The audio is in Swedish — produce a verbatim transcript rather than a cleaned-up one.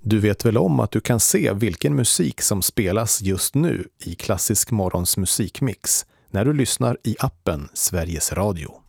Du vet väl om att du kan se vilken musik som spelas just nu i Klassisk Morgons musikmix när du lyssnar i appen Sveriges Radio.